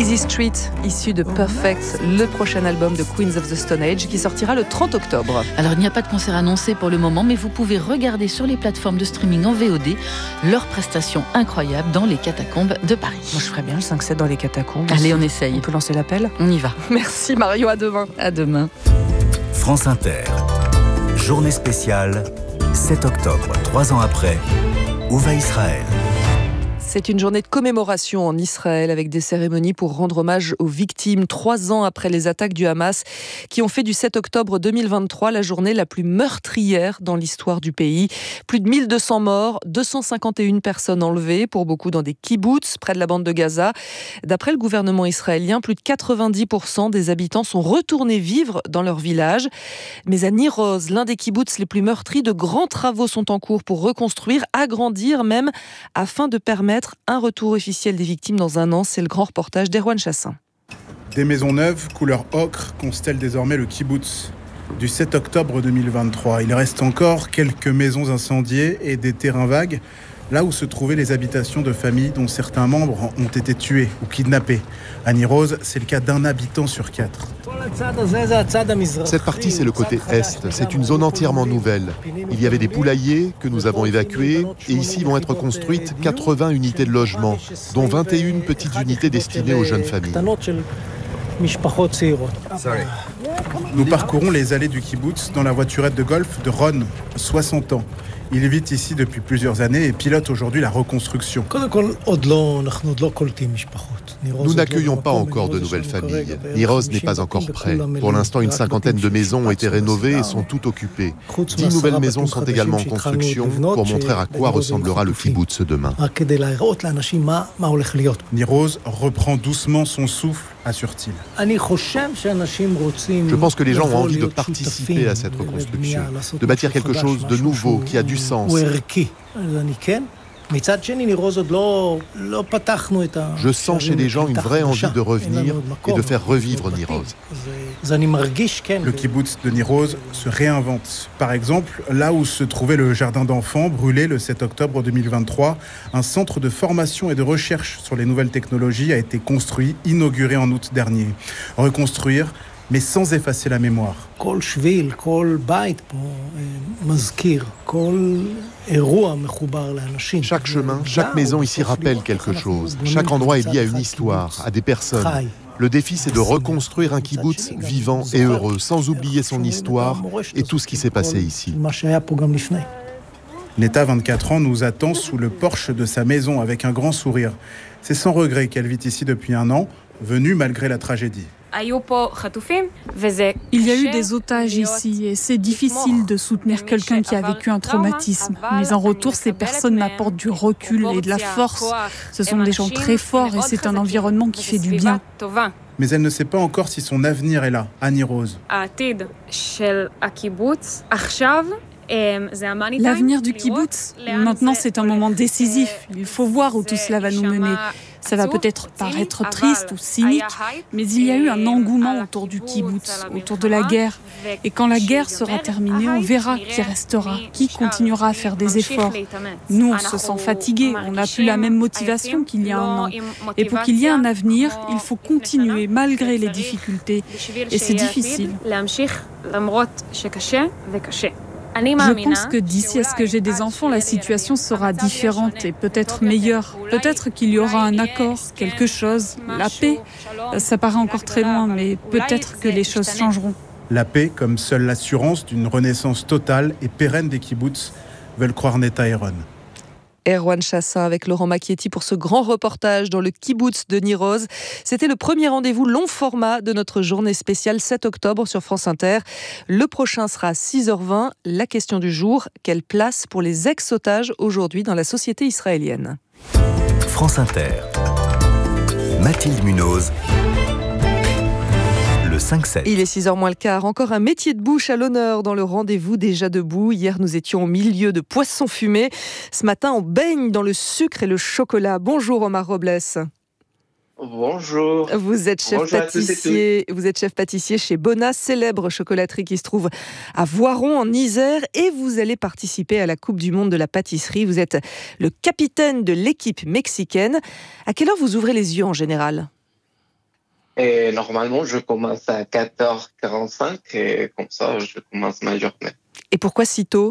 Easy Street, issu de Perfect, le prochain album de Queens of the Stone Age qui sortira le 30 octobre. Alors il n'y a pas de concert annoncé pour le moment, mais vous pouvez regarder sur les plateformes de streaming en VOD leurs prestations incroyables dans les catacombes de Paris. Moi je ferais bien le 5-7 dans les catacombes. Allez, on essaye. On peut lancer l'appel ? On y va. Merci Mario, à demain. À demain. France Inter, journée spéciale, 7 octobre, 3 ans après, où va Israël ? C'est une journée de commémoration en Israël avec des cérémonies pour rendre hommage aux victimes 3 ans après les attaques du Hamas qui ont fait du 7 octobre 2023 la journée la plus meurtrière dans l'histoire du pays. Plus de 1200 morts, 251 personnes enlevées, pour beaucoup dans des kibboutz près de la bande de Gaza. D'après le gouvernement israélien, plus de 90% des habitants sont retournés vivre dans leur village. Mais à Nir Oz, l'un des kibboutz les plus meurtris, de grands travaux sont en cours pour reconstruire, agrandir même, afin de permettre un retour officiel des victimes dans un an. C'est le grand reportage d'Erwan Chassin. Des maisons neuves, couleur ocre, constellent désormais le kibboutz du 7 octobre 2023. Il reste encore quelques maisons incendiées et des terrains vagues, là où se trouvaient les habitations de familles dont certains membres ont été tués ou kidnappés. À Nir Oz, c'est le cas d'un habitant sur 4. Cette partie, c'est le côté est. C'est une zone entièrement nouvelle. Il y avait des poulaillers que nous avons évacués et ici vont être construites 80 unités de logement, dont 21 petites unités destinées aux jeunes familles. Nous parcourons les allées du kibboutz dans la voiturette de golf de Ron, 60 ans. Il vit ici depuis plusieurs années et pilote aujourd'hui la reconstruction. Nous n'accueillons pas encore de nouvelles familles. Nir Oz n'est pas encore prêt. Pour l'instant, une cinquantaine de maisons ont été rénovées et sont toutes occupées. 10 nouvelles maisons sont également en construction pour montrer à quoi ressemblera le kibboutz demain. Nir Oz reprend doucement son souffle, assure-t-il. Je pense que les gens ont envie de participer à cette reconstruction, de bâtir quelque chose de nouveau, qui a du sens. Je sens chez les gens une vraie envie de revenir et de faire revivre Nir Oz. Le kibboutz de Nir Oz se réinvente. Par exemple, là où se trouvait le jardin d'enfants, brûlé le 7 octobre 2023, un centre de formation et de recherche sur les nouvelles technologies a été construit, inauguré en août dernier. Reconstruire, mais sans effacer la mémoire. Chaque chemin, chaque maison ici rappelle quelque chose. Chaque endroit est lié à une histoire, à des personnes. Le défi, c'est de reconstruire un kibboutz vivant et heureux, sans oublier son histoire et tout ce qui s'est passé ici. Neta, 24 ans, nous attend sous le porche de sa maison avec un grand sourire. C'est sans regret qu'elle vit ici depuis un an, venue malgré la tragédie. Il y a eu des otages ici et c'est difficile de soutenir quelqu'un qui a vécu un traumatisme. Mais en retour, ces personnes m'apportent du recul et de la force. Ce sont des gens très forts et c'est un environnement qui fait du bien. Mais elle ne sait pas encore si son avenir est là, à Nir Oz. L'avenir du kibboutz, maintenant c'est un moment décisif. Il faut voir où tout cela va nous mener. Ça va peut-être paraître triste ou cynique, mais il y a eu un engouement autour du kibboutz, autour de la guerre. Et quand la guerre sera terminée, on verra qui restera, qui continuera à faire des efforts. Nous, on se sent fatigués, on n'a plus la même motivation qu'il y a un an. Et pour qu'il y ait un avenir, il faut continuer malgré les difficultés. Et c'est difficile. Je pense que d'ici à ce que j'ai des enfants, la situation sera différente et peut-être meilleure. Peut-être qu'il y aura un accord, quelque chose, la paix. Ça paraît encore très loin, mais peut-être que les choses changeront. La paix, comme seule l'assurance d'une renaissance totale et pérenne des kibboutz, veulent croire Neta et Ron. Erwan Chassin avec Laurent Macchietti pour ce grand reportage dans le kibboutz de Nir Oz. C'était le premier rendez-vous long format de notre journée spéciale 7 octobre sur France Inter. Le prochain sera à 6h20. La question du jour, quelle place pour les ex-otages aujourd'hui dans la société israélienne ? France Inter. Mathilde Munoz. Le 5-7. Il est 6h moins le quart. Encore un métier de bouche à l'honneur dans le rendez-vous déjà debout. Hier, nous étions au milieu de poissons fumés. Ce matin, on baigne dans le sucre et le chocolat. Bonjour Omar Robles. Bonjour. Vous êtes chef pâtissier. Vous êtes chef pâtissier chez Bona, célèbre chocolaterie qui se trouve à Voiron en Isère, et vous allez participer à la Coupe du Monde de la pâtisserie. Vous êtes le capitaine de l'équipe mexicaine. À quelle heure vous ouvrez les yeux en général ? Et normalement, je commence à 14h45 et comme ça, je commence ma journée. Et pourquoi si tôt?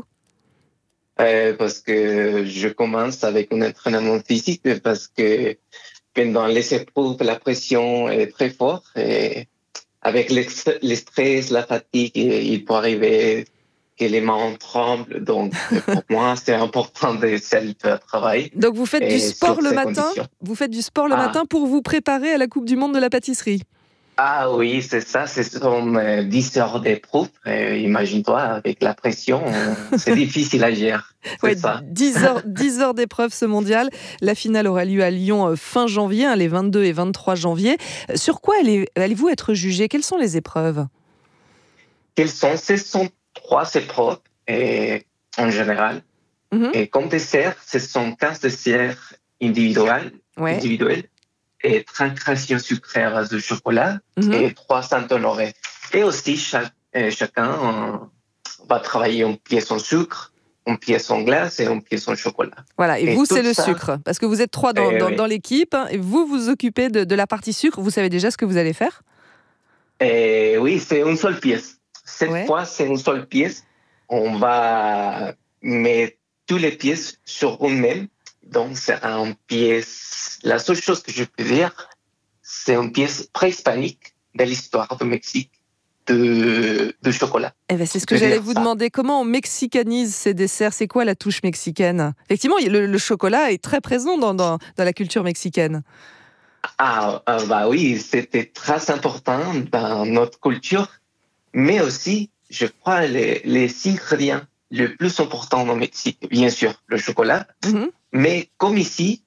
Parce que je commence avec un entraînement physique, parce que pendant les épreuves, la pression est très forte et avec le stress, la fatigue, il peut arriver que les mains tremblent. Donc, pour moi, c'est important de se travailler. Donc, vous faites du sport le matin? Conditions. Vous faites du sport le matin pour vous préparer à la Coupe du Monde de la pâtisserie? Ah oui, c'est ça. Ce sont 10 heures d'épreuve. Imagine-toi, avec la pression, c'est difficile à gérer. Ouais, 10 heures d'épreuve ce mondial. La finale aura lieu à Lyon fin janvier, les 22 et 23 janvier. Sur quoi allez-vous être jugé? Quelles sont les épreuves? Ce sont 3 épreuves en général. Et comme dessert, ce sont 15 desserts individuels et 30 créations sucrées de chocolat et 3 Saint-Honoré. Et aussi, chacun va travailler une pièce en sucre, une pièce en glace et une pièce en chocolat. Voilà, et vous, c'est le sucre, parce que vous êtes 3 dans l'équipe, et vous vous occupez de la partie sucre. Vous savez déjà ce que vous allez faire? Oui, c'est une seule pièce. Cette fois, c'est une seule pièce. On va mettre toutes les pièces sur une même. Donc, c'est une pièce... La seule chose que je peux dire, c'est une pièce préhispanique de l'histoire du Mexique de chocolat. C'est ce que j'allais vous demander. Comment on mexicanise ces desserts? C'est quoi la touche mexicaine? Effectivement, le chocolat est très présent dans la culture mexicaine. Bah oui, c'était très important dans notre culture. Mais aussi, je crois, les ingrédients les plus importants au Mexique, bien sûr, le chocolat. Mais comme ici,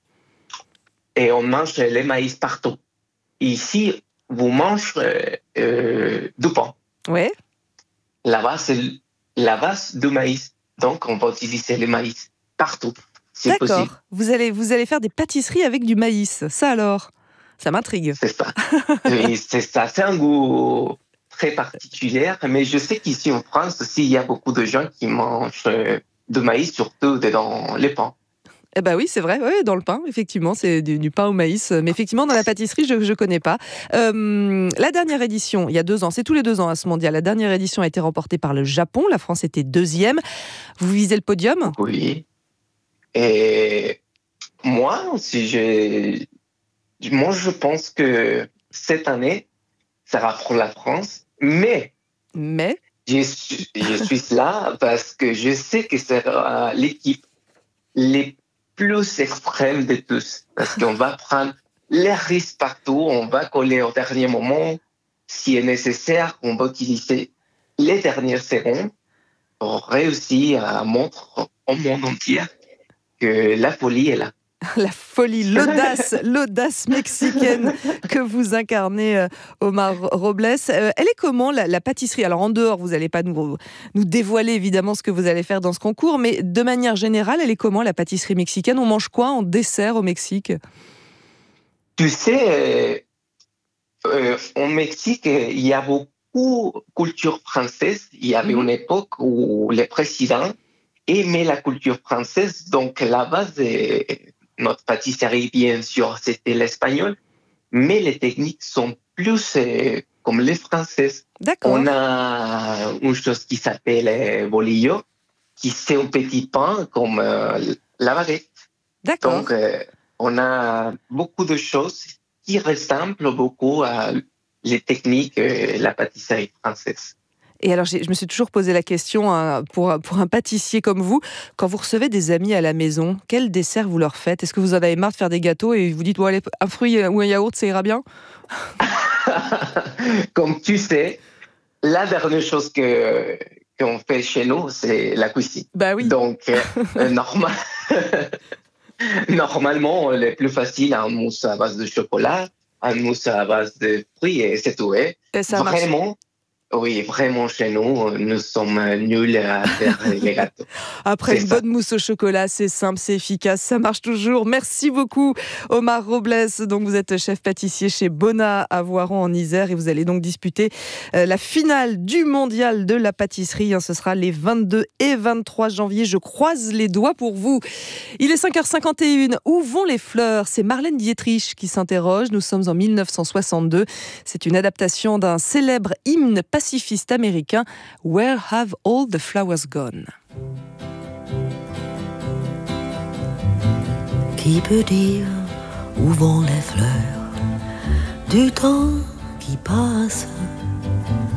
on mange le maïs partout. Ici, vous mangez du pain. Ouais. Là-bas, c'est la base du maïs. Donc, on va utiliser le maïs partout. C'est possible. Vous allez faire des pâtisseries avec du maïs. Ça alors, ça m'intrigue. C'est ça. Oui, c'est ça. C'est un goût très particulier. Mais je sais qu'ici en France aussi, il y a beaucoup de gens qui mangent du maïs, surtout dans les pains. Oui, c'est vrai, dans le pain, effectivement, c'est du pain au maïs. Mais effectivement, dans la pâtisserie, je ne connais pas. La dernière édition, il y a 2 ans, c'est tous les 2 ans à ce mondial, la dernière édition a été remportée par le Japon, la France était 2e. Vous visez le podium? Oui. Et moi, je pense que cette année, ça sera pour la France, mais je suis là parce que je sais que c'est l'équipe les plus extrême de tous, parce qu'on va prendre les risques partout, on va coller au dernier moment, si est nécessaire, on va utiliser les dernières secondes pour réussir à montrer au monde entier que la folie est là. La folie, l'audace mexicaine que vous incarnez, Omar Robles. Elle est comment la pâtisserie? Alors en dehors, vous n'allez pas nous dévoiler évidemment ce que vous allez faire dans ce concours, mais de manière générale, elle est comment la pâtisserie mexicaine? On mange quoi en dessert au Mexique? Tu sais, au Mexique, il y a beaucoup de culture française. Il y avait une époque où les présidents aimaient la culture française, donc la base est... Notre pâtisserie, bien sûr, c'était l'espagnol, mais les techniques sont plus comme les françaises. D'accord. On a une chose qui s'appelle bolillo, qui c'est un petit pain comme la baguette. D'accord. Donc, on a beaucoup de choses qui ressemblent beaucoup à les techniques de la pâtisserie française. Et alors, je me suis toujours posé la question, pour un pâtissier comme vous, quand vous recevez des amis à la maison, quel dessert vous leur faites? Est-ce que vous en avez marre de faire des gâteaux et vous dites, allez, un fruit ou un yaourt, ça ira bien? Comme tu sais, la dernière chose qu'on fait chez nous, c'est la cuisine. Bah oui. Donc, normalement, le plus facile, un mousse à base de chocolat, un mousse à base de fruits, et c'est tout. Et ça vraiment, Oui, vraiment, chez nous sommes nuls à faire les gâteaux. Après une bonne mousse au chocolat, c'est simple, c'est efficace, ça marche toujours. Merci beaucoup, Omar Robles. Donc, vous êtes chef pâtissier chez Bona à Voiron en Isère et vous allez donc disputer la finale du mondial de la pâtisserie. Ce sera les 22 et 23 janvier. Je croise les doigts pour vous. Il est 5h51. Où vont les fleurs ? C'est Marlène Dietrich qui s'interroge. Nous sommes en 1962. C'est une adaptation d'un célèbre hymne pacifiste américain, Where Have All the Flowers Gone? Qui peut dire où vont les fleurs du temps qui passe?